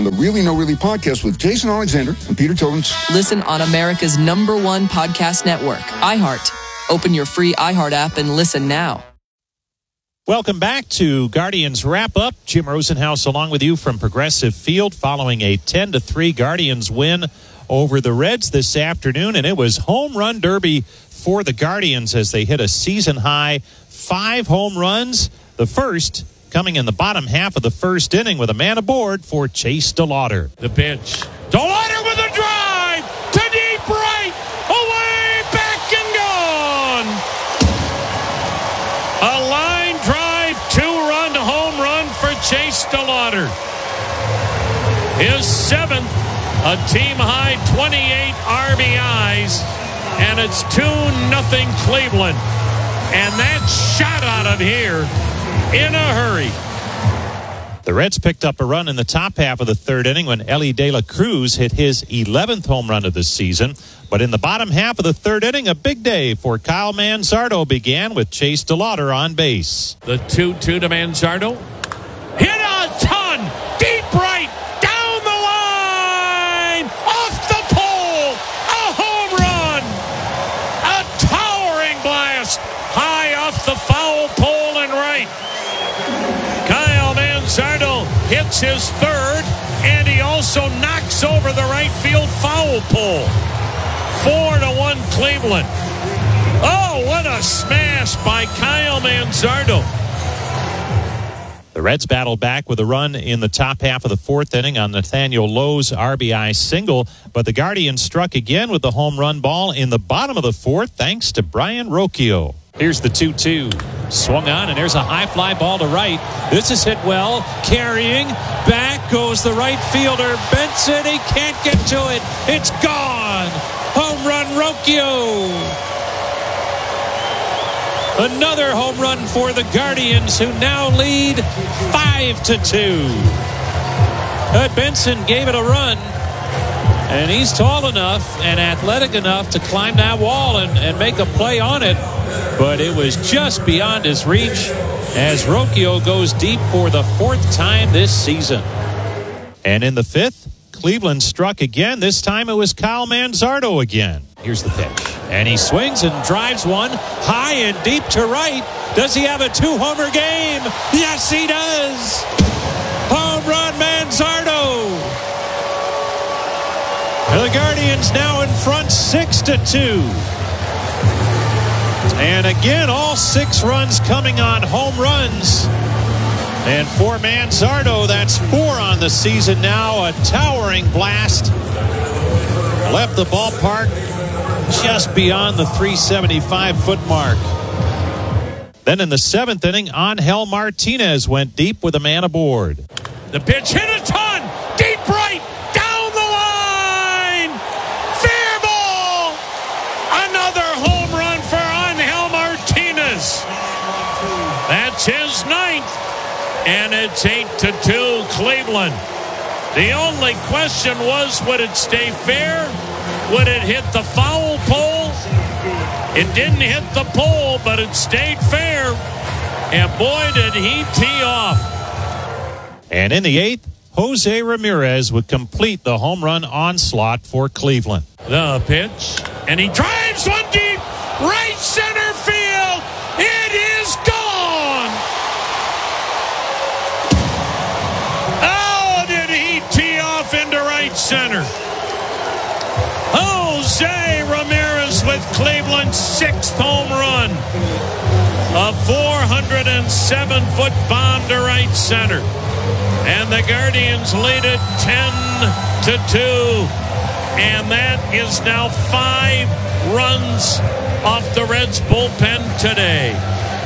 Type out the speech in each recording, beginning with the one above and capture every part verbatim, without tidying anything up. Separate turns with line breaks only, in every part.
on the Really No Really podcast with Jason Alexander and Peter Tillins.
Listen on America's number one podcast network, iHeart. Open your free iHeart app and listen now.
Welcome back to Guardians Wrap-Up. Jim Rosenhaus along with you from Progressive Field following a ten to three Guardians win over the Reds this afternoon. And it was home run derby for the Guardians as they hit a season-high five home runs. The first coming in the bottom half of the first inning with a man aboard for Chase DeLauter.
The pitch. DeLauter with a drive to deep right. Away, back and gone. A line drive, two-run home run for Chase DeLauter. His seventh, a team-high twenty-eight R B Is, and it's two nothing Cleveland. And that shot out of here in a hurry.
The Reds picked up a run in the top half of the third inning when Elly De La Cruz hit his eleventh home run of the season. But in the bottom half of the third inning, a big day for Kyle Manzardo began with Chase DeLauter on base.
The two two to Manzardo. Hit a ton. Deep right. Down the line. Off the pole. A home run. A towering blast. High off the foul pole and right. Kyle Manzardo hits his third, and he also knocks over the right field foul pole. Four to one Cleveland. Oh, what a smash by Kyle Manzardo.
The Reds battled back with a run in the top half of the fourth inning on Nathaniel Lowe's R B I single, but the Guardians struck again with the home run ball in the bottom of the fourth thanks to Brayan Rocchio. Here's the two two. Swung on, and there's a high fly ball to right. This is hit well. Carrying. Back goes the right fielder. Benson, he can't get to it. It's gone. Home run, Rocchio. Another home run for the Guardians, who now lead five to two. But Benson gave it a run. And he's tall enough and athletic enough to climb that wall and, and make a play on it. But it was just beyond his reach as Rocchio goes deep for the fourth time this season. And in the fifth, Cleveland struck again. This time it was Kyle Manzardo again. Here's the pitch. And he swings and drives one high and deep to right. Does he have a two-homer game? Yes, he does. Home run, Manzardo. The Guardians now in front six to two. And again, all six runs coming on home runs. And for Manzardo, that's four on the season now. A towering blast. Left the ballpark just beyond the three seventy-five foot mark. Then in the seventh inning, Angel Martinez went deep with a man aboard.
The pitch hit a ton. Deep right. Down the line. Fair ball. Another home run for Angel Martinez. That's his ninth. And it's eight to two Cleveland. The only question was, would it stay fair? Would it hit the foul pole? It didn't hit the pole, but it stayed fair. And boy, did he tee off.
And in the eighth, Jose Ramirez would complete the home run onslaught for Cleveland.
The pitch, and he drives one deep, right center field. It is gone. Oh, did he tee off into right center? Jose Ramirez with Cleveland's sixth home run. A four hundred seven foot bomb to right center. And the Guardians lead it ten to two. And that is now five runs off the Reds bullpen today.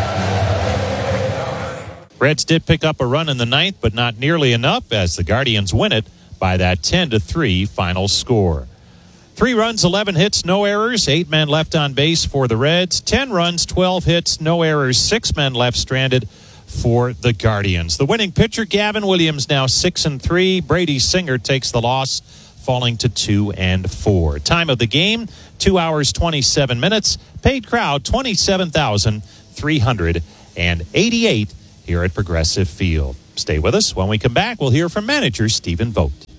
Reds did pick up a run in the ninth, but not nearly enough as the Guardians win it by that ten to three final score. Three runs, eleven hits, no errors. Eight men left on base for the Reds. Ten runs, twelve hits, no errors. Six men left stranded for the Guardians. The winning pitcher, Gavin Williams, now six and three. Brady Singer takes the loss, falling to two and four. Time of the game, two hours, twenty-seven minutes. Paid crowd, twenty-seven thousand three hundred eighty-eight here at Progressive Field. Stay with us. When we come back, we'll hear from manager Stephen Vogt.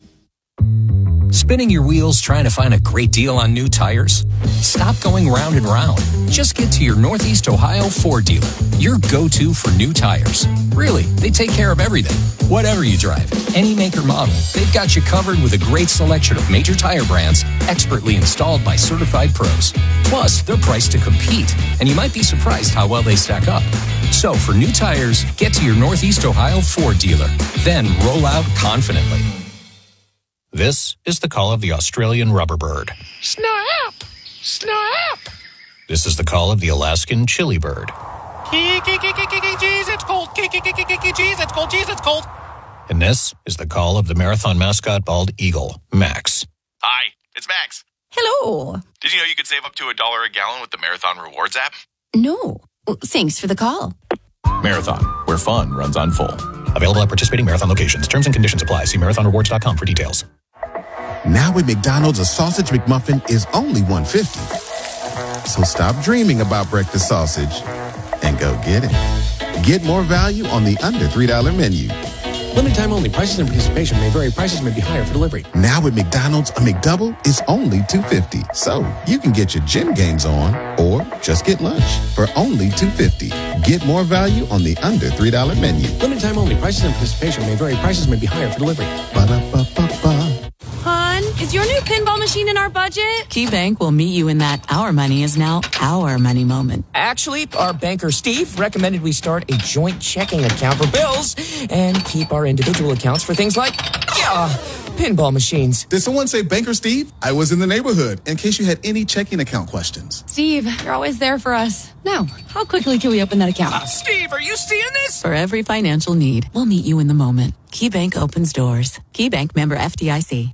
Spinning your wheels trying to find a great deal on new tires? Stop going round and round. Just get to your Northeast Ohio Ford dealer, your go-to for new tires. Really, they take care of everything. Whatever you drive, any make or model, they've got you covered with a great selection of major tire brands, expertly installed by certified pros. Plus, they're priced to compete, and you might be surprised how well they stack up. So for new tires, get to your Northeast Ohio Ford dealer, then roll out confidently.
This is the call of the Australian rubberbird.
Snap! Snap!
This is the call of the Alaskan chili bird.
Jeez, it's cold. Jeez, it's cold. Jeez, it's cold.
And this is the call of the marathon mascot bald eagle, Max.
Hi, it's Max.
Hello.
Did you know you could save up to a dollar a gallon with the Marathon Rewards app?
No. Thanks for the call.
Marathon, where fun runs on full.
Available at participating Marathon locations. Terms and conditions apply. See marathon rewards dot com for details.
Now at McDonald's, a sausage McMuffin is only one dollar fifty. So stop dreaming about breakfast sausage and go get it. Get more value on the under three dollar menu.
Limited time only. Prices and participation may vary. Prices may be higher for delivery.
Now at McDonald's, a McDouble is only two dollars and fifty cents. So you can get your gym gains on or just get lunch for only two dollars and fifty cents. Get more value on the under three dollar menu.
Limited time only. Prices and participation may vary. Prices may be higher for delivery.
Ba-da-ba-ba-ba.
Hon, is your new pinball machine in our budget?
KeyBank will meet you in that our money is now our money moment.
Actually, our banker Steve recommended we start a joint checking account for bills and keep our individual accounts for things like, yeah, pinball machines.
Did someone say Banker Steve? I was in the neighborhood in case you had any checking account questions.
Steve, you're always there for us. Now, how quickly can we open that account?
Uh, Steve, are you seeing this?
For every financial need, we'll meet you in the moment. KeyBank opens doors. KeyBank member F D I C.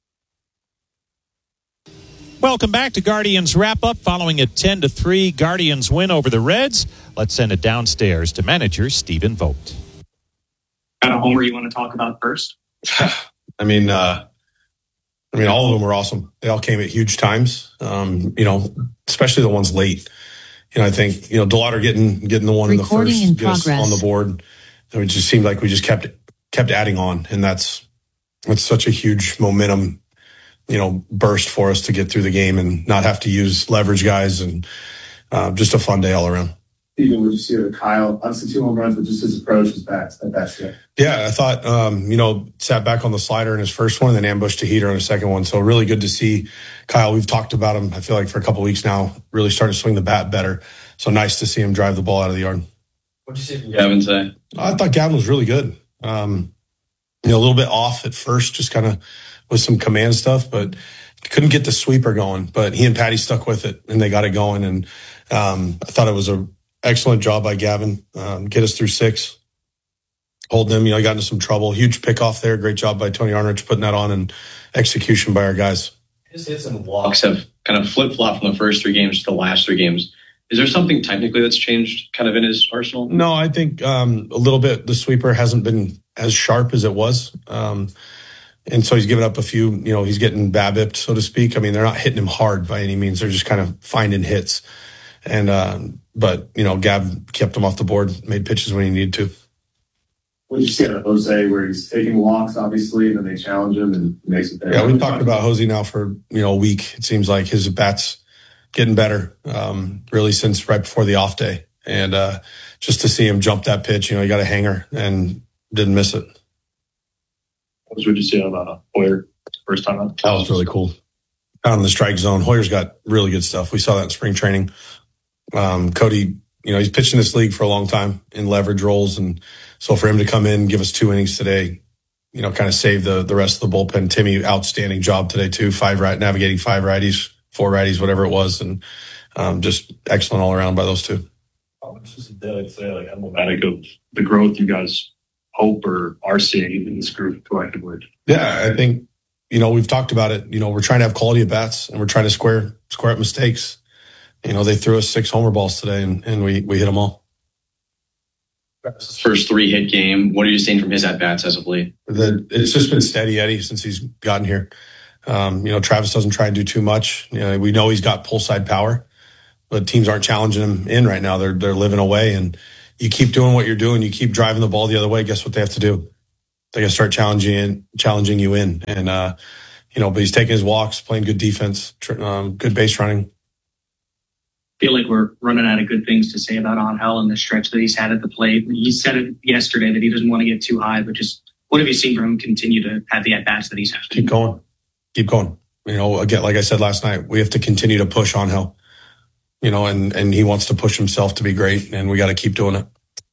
Welcome back to Guardians Wrap-Up. Following a ten to three Guardians win over the Reds, let's send it downstairs to manager Stephen Vogt.
Got a homer you want to talk about first?
I mean, uh, I mean, all of them were awesome. They all came at huge times. Um, you know, especially the ones late. You know, I think you know DeLauder getting getting the one
Recording
in the
in
first, get us on the board. It just seemed like we just kept kept adding on, and that's that's such a huge momentum, you know, burst for us to get through the game and not have to use leverage guys, and uh, just a fun day all around.
Even what you see with Kyle, obviously two home runs, but just his approach was best at best. Yeah.
Yeah, I thought, um, you know, sat back on the slider in his first one, and then ambushed a heater on his second one. So really good to see Kyle. We've talked about him, I feel like, for a couple of weeks now, really starting to swing the bat better. So nice to see him drive the ball out of the yard.
What did you see from Gavin today?
I thought Gavin was really good. Um, you know, a little bit off at first, just kind of with some command stuff, but couldn't get the sweeper going. But he and Patty stuck with it, and they got it going. And um, I thought it was a excellent job by Gavin. Um, get us through six. Hold them. You know, got into some trouble. Huge pickoff there. Great job by Tony Arnrich putting that on, and execution by our guys.
His hits and walks have kind of flip-flopped from the first three games to the last three games. Is there something technically that's changed kind of in his arsenal?
No, I think um, a little bit. The sweeper hasn't been as sharp as it was. Um, and so he's given up a few, you know, he's getting BABIP'd, so to speak. I mean, they're not hitting him hard by any means. They're just kind of finding hits. And, um, but, you know, Gab kept him off the board, made pitches when he needed to.
What did you see out of Jose, where he's taking walks, obviously, and then they challenge him and he makes it there?
Yeah, we've talked about Jose now for, you know, a week. It seems like his bat's getting better, um, really since right before the off day. And uh, just to see him jump that pitch, you know, he got a hanger and didn't miss it.
What did you see out of uh, Hoyer first time out?
That was really cool. Out in the strike zone, Hoyer's got really good stuff. We saw that in spring training. Um, Cody, you know, he's pitched in this league for a long time in leverage roles. And so for him to come in, give us two innings today, you know, kind of save the, the rest of the bullpen. Timmy, outstanding job today too. Five right, navigating five righties, four righties, whatever it was. And um, just excellent all around by those two.
How much is it say, like, emblematic of the growth you guys hope or are seeing in this group collectively?
Yeah, I think, you know, we've talked about it. You know, we're trying to have quality at bats, and we're trying to square square up mistakes. You know, they threw us six homer balls today, and, and we, we hit them all.
First three hit game. What are you seeing from his at bats as of late?
The, it's just been steady Eddie since he's gotten here. Um, you know, Travis doesn't try and do too much. You know, we know he's got pull side power, but teams aren't challenging him in right now. They're they're living away, and you keep doing what you're doing. You keep driving the ball the other way. Guess what they have to do? They got to start challenging in, challenging you in, and uh, you know, but he's taking his walks, playing good defense, um, good base running.
Feel like we're running out of good things to say about Angel and the stretch that he's had at the plate. He said it yesterday that he doesn't want to get too high, but just what have you seen from him continue to have the at-bats that he's had?
Keep going. Keep going. You know, again, like I said last night, we have to continue to push Angel, you know, and, and he wants to push himself to be great, and we got to keep doing it.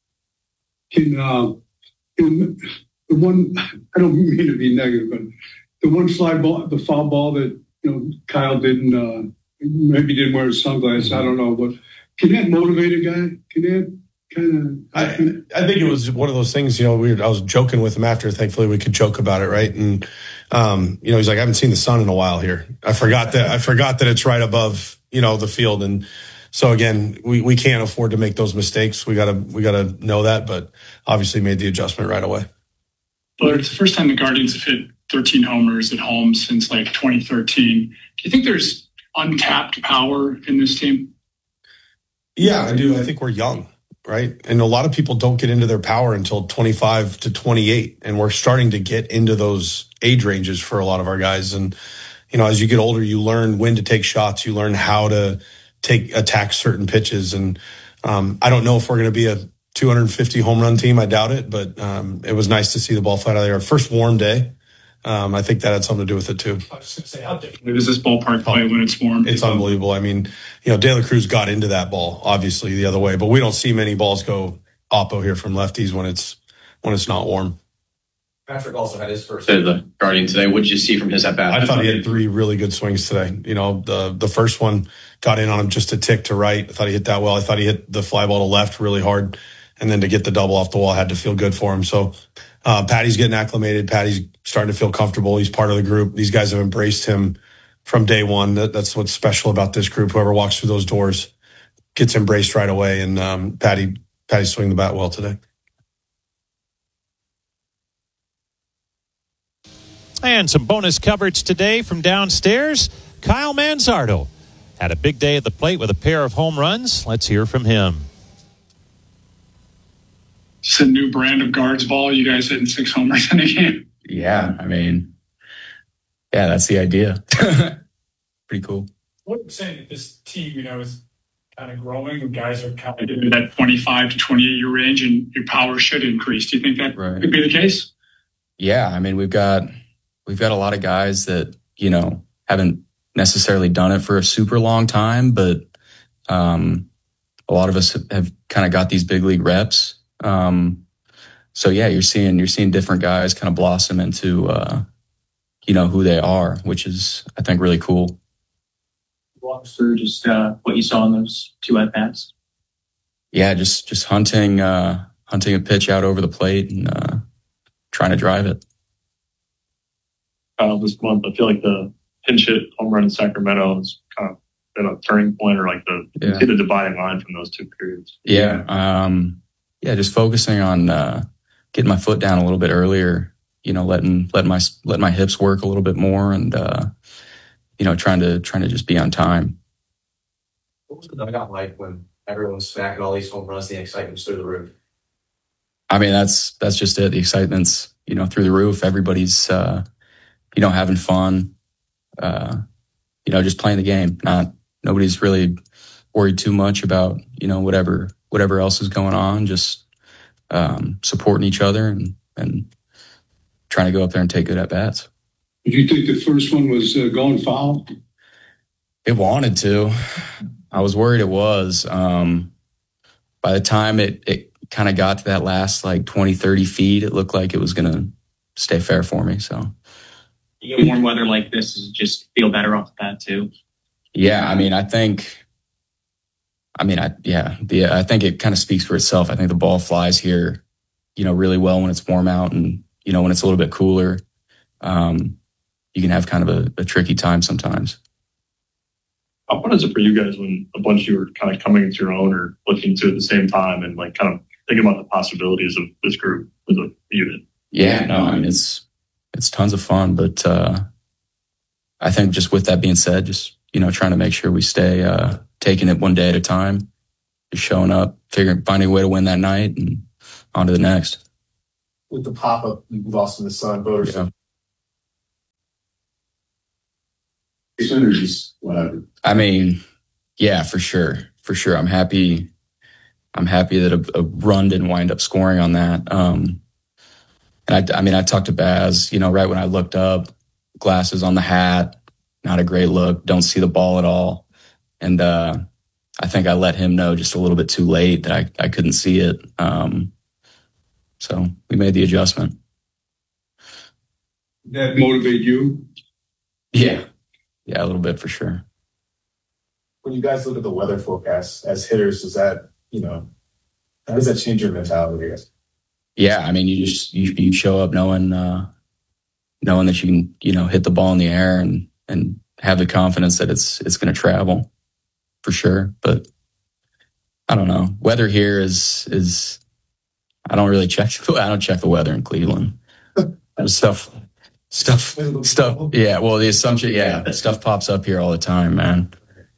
In, uh, in the one, I don't mean to be negative, but the one fly ball, the foul ball that, you know, Kyle didn't, uh, maybe didn't wear his sunglasses. I don't know, but can that motivate a guy? Can that kind of?
I, I think it was one of those things. You know, we were, I was joking with him after. Thankfully, we could joke about it, right? And um, you know, he's like, "I haven't seen the sun in a while here. I forgot that. I forgot that it's right above, you know, the field." And so again, we, we can't afford to make those mistakes. We gotta we gotta know that. But obviously, made the adjustment right away.
But it's the first time the Guardians have hit thirteen homers at home since like twenty thirteen. Do you think there's untapped power in this team?
Yeah, I do. I think we're young, right? And a lot of people don't get into their power until twenty-five to twenty-eight. And we're starting to get into those age ranges for a lot of our guys. And, you know, as you get older, you learn when to take shots. You learn how to take attack certain pitches. And um, I don't know if we're going to be a two hundred fifty home run team. I doubt it. But um, it was nice to see the ball fly out of there. Our first warm day. Um, I think that had something to do with it too.
I was going to say, how different does this ballpark play when it's warm?
It's unbelievable. I mean, you know, De La Cruz got into that ball, obviously, the other way, but we don't see many balls go oppo here from lefties when it's when it's not warm.
Patrick also had his first.
So the Guardian today, what did you see from his at bat?
I thought he had three really good swings today. You know, the the first one got in on him just a tick to right. I thought he hit that well. I thought he hit the fly ball to left really hard, and then to get the double off the wall had to feel good for him. So. Uh, Patty's getting acclimated. Patty's starting to feel comfortable. He's part of the group. These guys have embraced him from day one. That, that's what's special about this group. Whoever walks through those doors gets embraced right away. And um, Patty, Patty's swinging the bat well today.
And some bonus coverage today from downstairs. Kyle Manzardo had a big day at the plate with a pair of home runs. Let's hear from him.
It's a new brand of guards ball. You guys hitting six homers in a game.
Yeah, I mean, yeah, that's the idea. Pretty cool.
What I'm saying that this team, you know, is kind of growing. And guys are kind of in that twenty-five to twenty-eight year range, and your power should increase. Do you think that right. could be the case?
Yeah, I mean, we've got we've got a lot of guys that you know haven't necessarily done it for a super long time, but um, a lot of us have, have kind of got these big league reps. Um, so yeah, you're seeing, you're seeing different guys kind of blossom into, uh, you know, who they are, which is, I think, really cool.
Walk us through just, uh, what you saw in those two at bats.
Yeah. Just, just hunting, uh, hunting a pitch out over the plate and, uh, trying to drive it.
Uh, this month, I feel like the pinch hit home run in Sacramento is kind of been a turning point, or like the, yeah. see the dividing line from those two periods.
Yeah. Um, Yeah, just focusing on uh, getting my foot down a little bit earlier, you know, letting letting my letting my hips work a little bit more, and uh, you know, trying to trying to just be on time.
What was the dugout like when everyone was smacking all these home runs? The excitement was through the roof.
I mean, that's that's just it. The excitement's you know through the roof. Everybody's uh, you know having fun, uh, you know, just playing the game. Not nobody's really worried too much about you know whatever. whatever else is going on, just um, supporting each other and, and trying to go up there and take good at-bats.
Did you think the first one was uh, going foul?
It wanted to. I was worried it was. Um, by the time it, it kind of got to that last like twenty, thirty feet, it looked like it was going to stay fair for me. So,
you get warm weather like this, is just feel better off the bat too.
Yeah, I mean, I think... I mean, I, yeah, the, I think it kind of speaks for itself. I think the ball flies here, you know, really well when it's warm out, and, you know, when it's a little bit cooler, um, you can have kind of a, a tricky time sometimes.
How fun is it for you guys when a bunch of you are kind of coming into your own or looking to at the same time and like kind of thinking about the possibilities of this group as a unit?
Yeah, no, I mean, it's, it's tons of fun, but, uh, I think just with that being said, just, you know, trying to make sure we stay, uh, taking it one day at a time, just showing up, figuring, finding a way to win that night, and on to the next.
With the pop-up, you lost in the sun, voters.
Yeah.
or just whatever?
I mean, yeah, for sure. For sure. I'm happy. I'm happy that a, a run didn't wind up scoring on that. Um, and I, I mean, I talked to Baz, you know, right when I looked up, glasses on the hat, not a great look, don't see the ball at all. And uh, I think I let him know just a little bit too late that I, I couldn't see it. Um, so we made the adjustment.
That motivate you?
Yeah. Yeah, a little bit for sure.
When you guys look at the weather forecast as hitters, does that, you know, how does that change your mentality, I guess?
Yeah, I mean, you just you, you show up knowing uh, knowing that you can, you know, hit the ball in the air and and have the confidence that it's it's going to travel for sure. But I don't know. Weather here is is I don't really check. I don't check the weather in Cleveland. stuff, stuff, stuff. Yeah. Well, the assumption. Yeah, stuff pops up here all the time, man.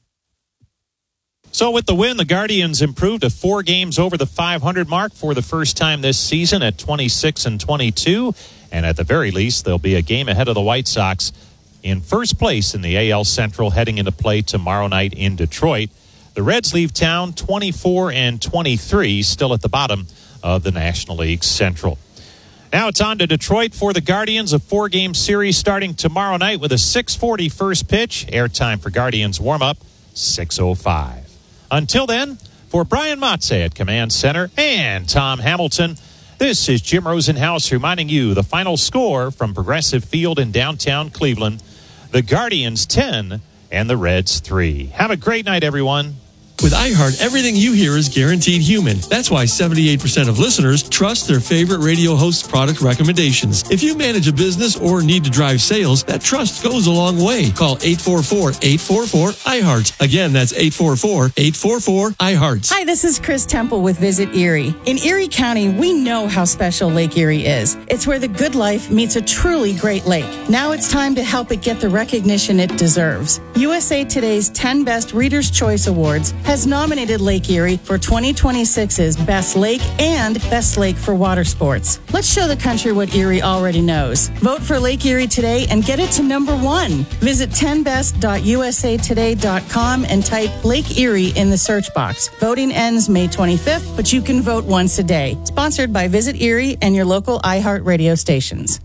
So with the win, the Guardians improved to four games over the five hundred mark for the first time this season at twenty-six and twenty-two. And at the very least, they'll be a game ahead of the White Sox in first place in the A L Central heading into play tomorrow night in Detroit. The Reds leave town twenty-four and twenty-three, still at the bottom of the National League Central. Now it's on to Detroit for the Guardians, a four-game series starting tomorrow night with a six forty first pitch. Airtime for Guardians warm-up, six oh five. Until then, for Brian Motze at Command Center and Tom Hamilton, this is Jim Rosenhaus reminding you the final score from Progressive Field in downtown Cleveland. The Guardians ten and the Reds three. Have a great night, everyone.
With iHeart, everything you hear is guaranteed human. That's why seventy-eight percent of listeners trust their favorite radio host's product recommendations. If you manage a business or need to drive sales, that trust goes a long way. Call eight four four, eight four four, iHeart. Again, that's eight four four, eight four four, iHeart.
Hi, this is Chris Temple with Visit Erie. In Erie County, we know how special Lake Erie is. It's where the good life meets a truly great lake. Now it's time to help it get the recognition it deserves. U S A Today's ten Best Reader's Choice Awards has nominated Lake Erie for twenty twenty-six's Best Lake and Best Lake for Water Sports. Let's show the country what Erie already knows. Vote for Lake Erie today and get it to number one. Visit ten best dot u s a today dot com and type Lake Erie in the search box. Voting ends May twenty-fifth, but you can vote once a day. Sponsored by Visit Erie and your local iHeart radio stations.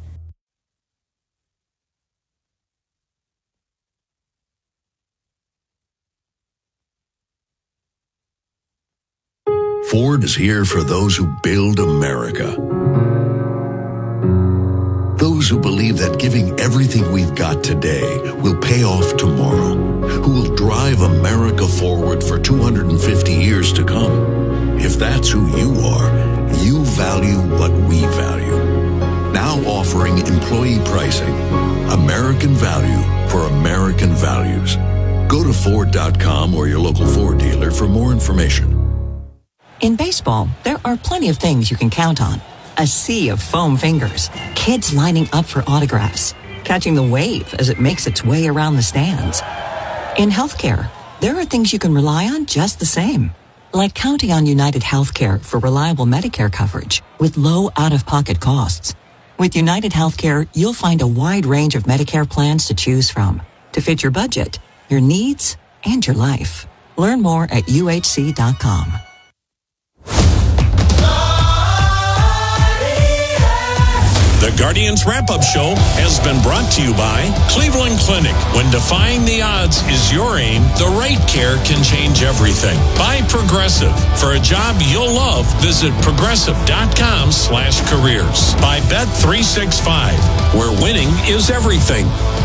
Ford is here for those who build America. Those who believe that giving everything we've got today will pay off tomorrow. Who will drive America forward for two hundred fifty years to come. If that's who you are, you value what we value. Now offering employee pricing. American value for American values. Go to Ford dot com or your local Ford dealer for more information.
In baseball, there are plenty of things you can count on. A sea of foam fingers, kids lining up for autographs, catching the wave as it makes its way around the stands. In healthcare, there are things you can rely on just the same, like counting on United Healthcare for reliable Medicare coverage with low out-of-pocket costs. With United Healthcare, you'll find a wide range of Medicare plans to choose from to fit your budget, your needs, and your life. Learn more at U H C dot com.
The Guardians Wrap-Up Show has been brought to you by Cleveland Clinic. When defying the odds is your aim, the right care can change everything. By Progressive. For a job you'll love, visit progressive dot com slash careers. By Bet three sixty-five, where winning is everything.